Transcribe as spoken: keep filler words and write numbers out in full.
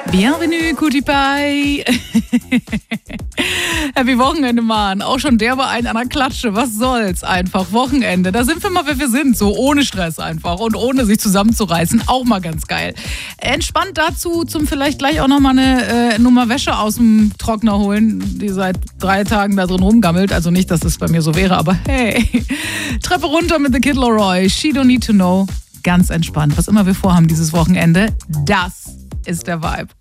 Bienvenue, Cutie Pie. Happy Wochenende, Mann. Auch schon der war ein an der Klatsche. Was soll's einfach? Wochenende. Da sind wir mal, wer wir sind. So ohne Stress einfach und ohne sich zusammenzureißen. Auch mal ganz geil. Entspannt dazu zum vielleicht gleich auch nochmal eine äh, Nummer Wäsche aus dem Trockner holen, die seit drei Tagen da drin rumgammelt. Also nicht, dass es bei mir so wäre, aber hey. Treppe runter mit The Kid Laroi. She Don't Need to Know. Ganz entspannt. Was immer wir vorhaben dieses Wochenende, das ist der Vibe.